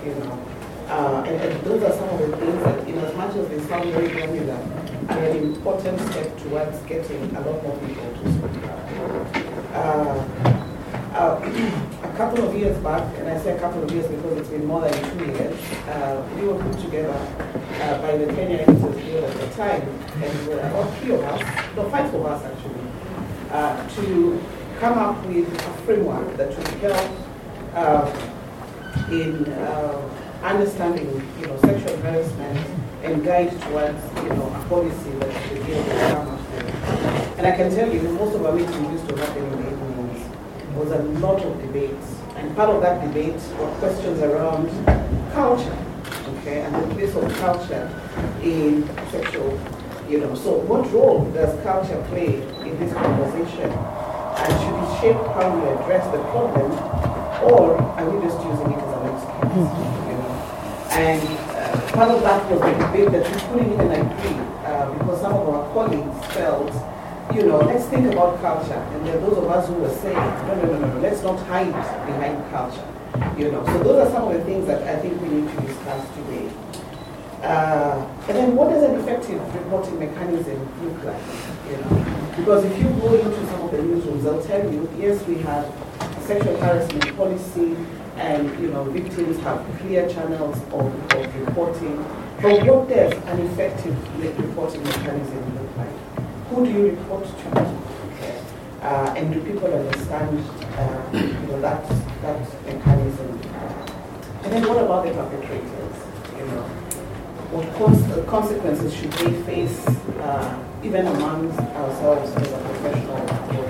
you know. And those are some of the things that, in as much as they sound very granular, are an important step towards getting a lot more people to speak out. A couple of years back, and I say a couple of years because it's been more than 2 years, we were put together by the Kenya Editors Guild at the time, and about 3 of us, no, 5 of us actually, to come up with a framework that would help in understanding, you know, sexual harassment and guide towards, you know, a policy that the guild will come up with. And I can tell you, most of our meetings used to happen in the evenings. There was a lot of debates, and part of that debate were questions around culture, okay, and the place of culture in sexual, you know. So what role does culture play in this conversation? And should it shape how we address the problem, or are we just using it as an excuse? You know? And part of that was the debate that we couldn't even agree because some of our colleagues felt, you know, let's think about culture. And there are those of us who were saying, no, let's not hide behind culture. You know, so those are some of the things that I think we need to discuss today. And then what does an effective reporting mechanism look like? You know, because if you go into some of the newsrooms, they'll tell you, yes, we have a sexual harassment policy, and, you know, victims have clear channels of reporting. But what does an effective reporting mechanism look like? Who do you report to? Okay. And do people understand, you know, that mechanism? And then what about the perpetrators? You know, what consequences should they face, even amongst ourselves as a professional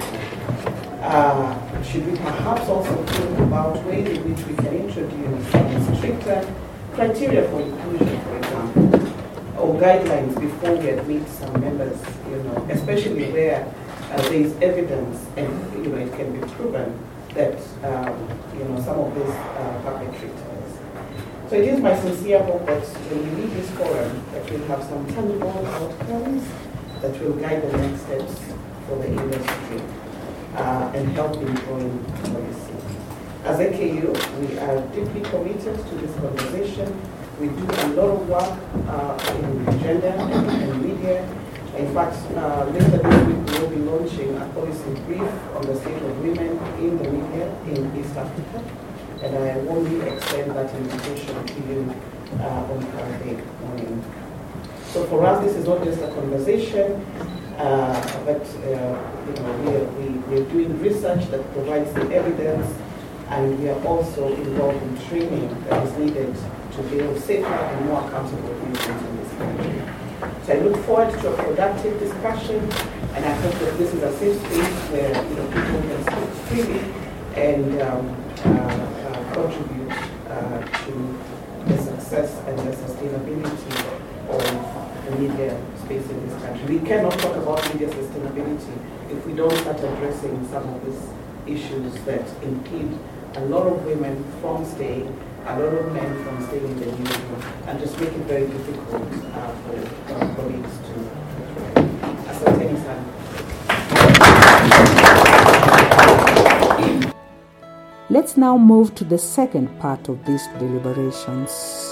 body? Should we perhaps also think about ways in which we can introduce some stricter criteria for inclusion, for example, or guidelines before we admit some members, you know, especially where there is evidence and, you know, it can be proven that, you know, some of these perpetrators. So it is my sincere hope that when we leave this forum, that we'll have some tangible outcomes that will guide the next steps for the industry and help in growing policy. As AKU, we are deeply committed to this conversation. We do a lot of work in gender and media. In fact, later this week we will be launching a policy brief on the state of women in the media in East Africa. And I warmly extend that invitation to you on Thursday morning. So for us, this is not just a conversation, but you know, we're doing research that provides the evidence, and we are also involved in training that is needed to build safer and more accountable communities in this country. So I look forward to a productive discussion, and I hope that this is a safe space where, you know, people can speak freely and contribute to the success and the sustainability of the media space in this country. We cannot talk about media sustainability if we don't start addressing some of these issues that impede a lot of women from staying, a lot of men from staying in the newsroom, and just make it very difficult for colleagues to ascertain some. Let's now move to the second part of these deliberations.